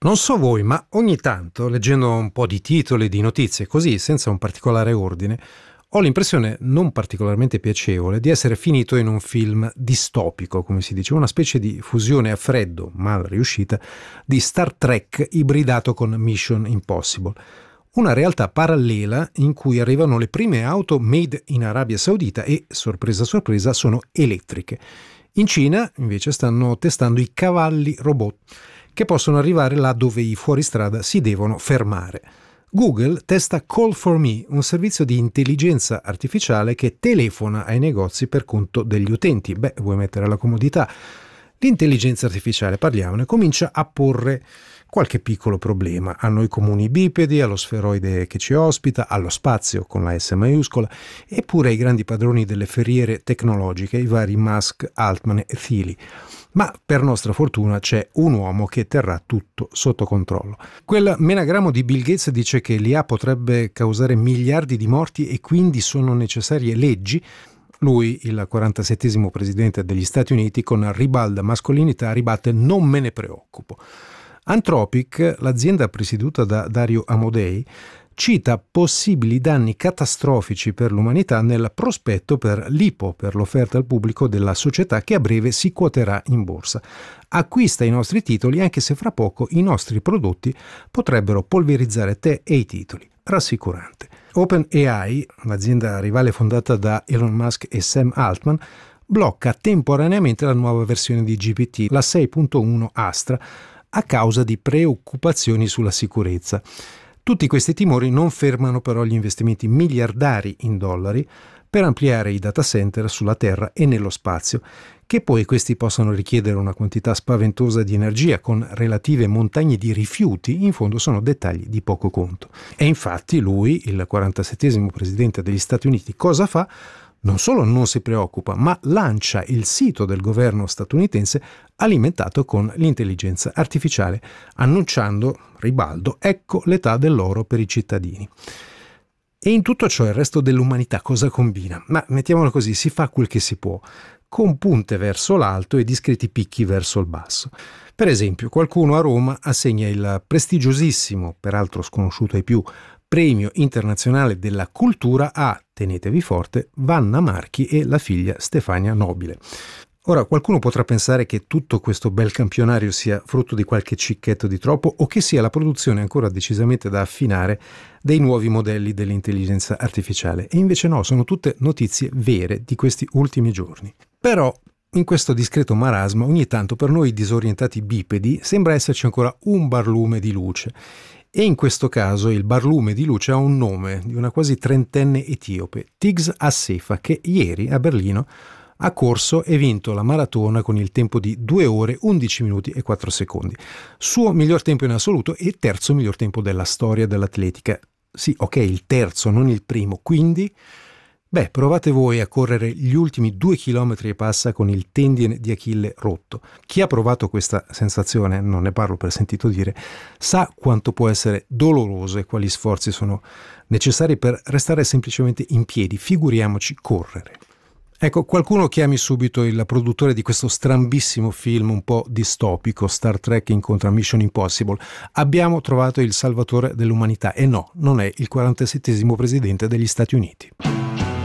Non so voi, ma ogni tanto, leggendo un po' di titoli, di notizie, così, senza un particolare ordine, ho l'impressione non particolarmente piacevole di essere finito in un film distopico, come si dice, una specie di fusione a freddo, mal riuscita, di Star Trek ibridato con Mission Impossible. Una realtà parallela in cui arrivano le prime auto made in Arabia Saudita e, sorpresa sorpresa, sono elettriche. In Cina, invece, stanno testando i cavalli robot, che possono arrivare là dove i fuoristrada si devono fermare. Google testa Call for Me, un servizio di intelligenza artificiale che telefona ai negozi per conto degli utenti. Beh, vuoi mettere la comodità? L'intelligenza artificiale, parliamone, comincia a porre qualche piccolo problema a noi comuni bipedi, allo sferoide che ci ospita, allo spazio con la S maiuscola, eppure ai grandi padroni delle ferriere tecnologiche, i vari Musk, Altman e Thiel. Ma per nostra fortuna c'è un uomo che terrà tutto sotto controllo. Quel menagramo di Bill Gates dice che l'IA potrebbe causare miliardi di morti e quindi sono necessarie leggi. Lui, il 47esimo presidente degli Stati Uniti, con ribalda mascolinità ribatte: non me ne preoccupo. Anthropic, l'azienda presieduta da Dario Amodei, cita possibili danni catastrofici per l'umanità nel prospetto per l'IPO, per l'offerta al pubblico della società che a breve si quoterà in borsa. Acquista i nostri titoli anche se fra poco i nostri prodotti potrebbero polverizzare te e i titoli. Rassicurante. OpenAI, l'azienda rivale fondata da Elon Musk e Sam Altman, blocca temporaneamente la nuova versione di GPT, la 6.1 Astra, a causa di preoccupazioni sulla sicurezza. Tutti questi timori non fermano però gli investimenti miliardari in dollari per ampliare i data center sulla Terra e nello spazio, che poi questi possano richiedere una quantità spaventosa di energia con relative montagne di rifiuti, in fondo sono dettagli di poco conto. E infatti lui, il 47esimo presidente degli Stati Uniti, cosa fa? Non solo non si preoccupa, ma lancia il sito del governo statunitense alimentato con l'intelligenza artificiale, annunciando, ribaldo, ecco l'età dell'oro per i cittadini. E in tutto ciò il resto dell'umanità cosa combina? Ma mettiamolo così, si fa quel che si può, con punte verso l'alto e discreti picchi verso il basso. Per esempio, qualcuno a Roma assegna il prestigiosissimo, peraltro sconosciuto ai più, Premio Internazionale della Cultura a, tenetevi forte, Vanna Marchi e la figlia Stefania Nobile. Ora, qualcuno potrà pensare che tutto questo bel campionario sia frutto di qualche cicchetto di troppo o che sia la produzione ancora decisamente da affinare dei nuovi modelli dell'intelligenza artificiale. E invece no, sono tutte notizie vere di questi ultimi giorni. Però, in questo discreto marasma, ogni tanto per noi disorientati bipedi sembra esserci ancora un barlume di luce. E in questo caso il barlume di luce ha un nome di una quasi trentenne etiope, Tigz Assefa, che ieri a Berlino ha corso e vinto la maratona con il tempo di 2 ore, 11 minuti e 4 secondi. Suo miglior tempo in assoluto e terzo miglior tempo della storia dell'atletica. Sì, ok, il terzo, non il primo, quindi... Beh, provate voi a correre gli ultimi 2 chilometri e passa con il tendine di Achille rotto. Chi ha provato questa sensazione, non ne parlo per sentito dire, sa quanto può essere doloroso e quali sforzi sono necessari per restare semplicemente in piedi, figuriamoci correre. Ecco, qualcuno chiami subito il produttore di questo strambissimo film un po' distopico, Star Trek incontra Mission Impossible. Abbiamo trovato il salvatore dell'umanità e no, non è il 47esimo presidente degli Stati Uniti.